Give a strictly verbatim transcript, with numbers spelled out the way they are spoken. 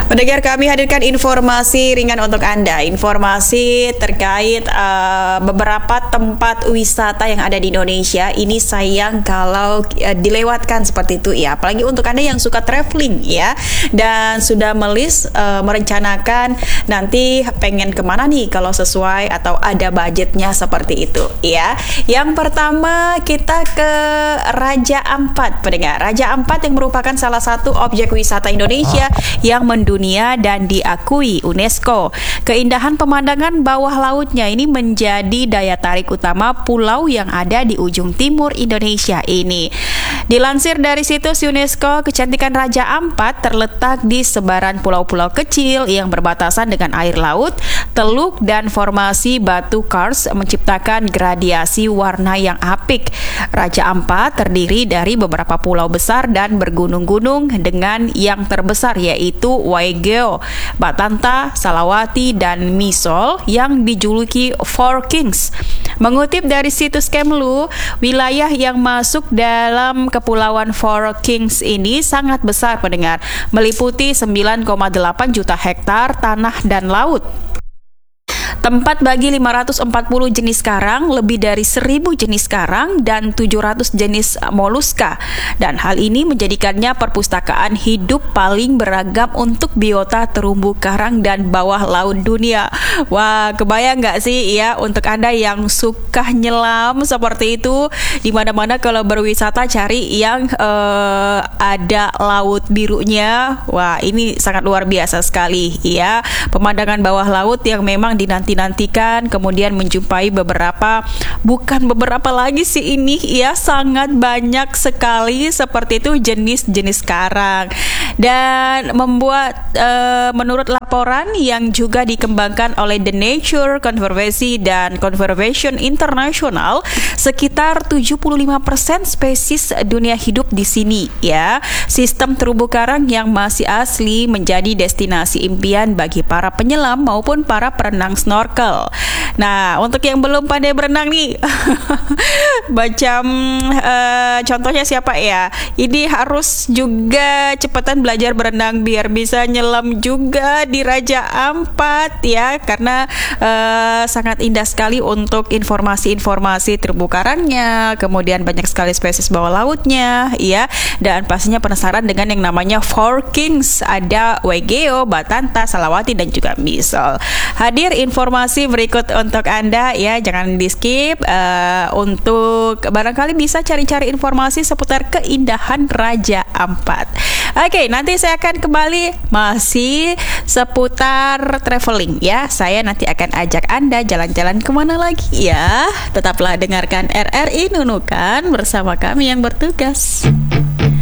Pendengar, kami hadirkan informasi ringan untuk Anda. Informasi terkait uh, beberapa tempat wisata yang ada di Indonesia. Ini sayang kalau uh, dilewatkan seperti itu ya. Apalagi untuk Anda yang suka traveling ya. Dan sudah melis, uh, merencanakan nanti pengen kemana nih kalau sesuai atau ada budgetnya seperti itu ya. Yang pertama kita ke Raja Ampat, pendengar. Raja Ampat yang merupakan salah satu objek wisata Indonesia yang mendunia dan diakui UNESCO. Keindahan pemandangan bawah lautnya ini menjadi daya tarik utama pulau yang ada di ujung timur Indonesia ini. Dilansir dari situs UNESCO, kecantikan Raja Ampat terletak di sebaran pulau-pulau kecil yang berbatasan dengan air laut, teluk dan formasi batu kars menciptakan gradiasi warna yang apik. Raja Ampat terdiri dari beberapa pulau besar dan bergunung-gunung dengan yang terbesar yaitu Waigeo, Batanta, Salawati, dan Misol yang dijuluki Four Kings. Mengutip dari situs Kemlu, wilayah yang masuk dalam Kepulauan Four Kings ini sangat besar, pendengar, meliputi sembilan koma delapan juta hektar tanah dan laut. Tempat bagi lima ratus empat puluh jenis karang, lebih dari seribu jenis karang, dan tujuh ratus jenis moluska. Dan hal ini menjadikannya perpustakaan hidup paling beragam untuk biota terumbu karang dan bawah laut dunia. Wah, kebayang nggak sih ya untuk Anda yang suka nyelam seperti itu? Di mana-mana kalau berwisata cari yang uh, ada laut birunya. Wah, ini sangat luar biasa sekali ya. Pemandangan bawah laut yang memang dinanti nantikan, kemudian menjumpai beberapa, bukan beberapa lagi sih ini ya, sangat banyak sekali seperti itu jenis-jenis karang. Dan membuat uh, menurut laporan yang juga dikembangkan oleh The Nature Conservancy dan Conservation International, sekitar tujuh puluh lima persen spesies dunia hidup di sini ya. Sistem terumbu karang yang masih asli menjadi destinasi impian bagi para penyelam maupun para perenang snorkel. Nah, untuk yang belum pandai berenang nih, macam uh, contohnya siapa ya? Ini harus juga cepetan belajar berenang biar bisa nyelam juga di Raja Ampat ya, karena uh, sangat indah sekali untuk informasi-informasi terumbu karangnya, kemudian banyak sekali spesies bawah lautnya ya, dan pastinya penasaran dengan yang namanya Four Kings, ada Waigeo, Batanta, Salawati, dan juga Misol. Hadir informasi berikut untuk Anda ya, jangan di skip, uh, untuk barangkali bisa cari-cari informasi seputar keindahan Raja Ampat. Oke, nanti saya akan kembali masih seputar traveling ya. Saya nanti akan ajak Anda jalan-jalan kemana lagi ya. Tetaplah dengarkan R R I Nunukan bersama kami yang bertugas.